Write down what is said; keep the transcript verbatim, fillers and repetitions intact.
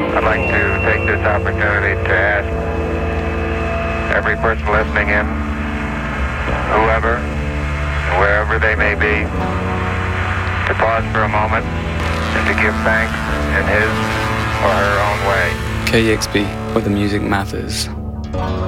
I'd like to take this opportunity to ask every person listening in, whoever, wherever they may be, to pause for a moment and to give thanks in his or her own way. K E X P, where the music matters.